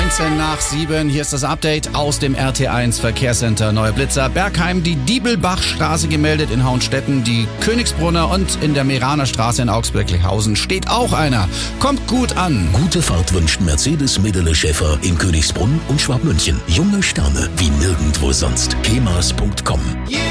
19 nach 7. Hier ist das Update aus dem RT1 Verkehrscenter Neue Blitzer. Bergheim, die Diebelbachstraße gemeldet in Hauenstetten, die Königsbrunner und in der Meraner Straße in Augsburg-Lechhausen steht auch einer. Kommt gut an. Gute Fahrt wünscht Mercedes Medele Schäfer in Königsbrunn und Schwabmünchen. Junge Sterne wie nirgendwo sonst. kemas.com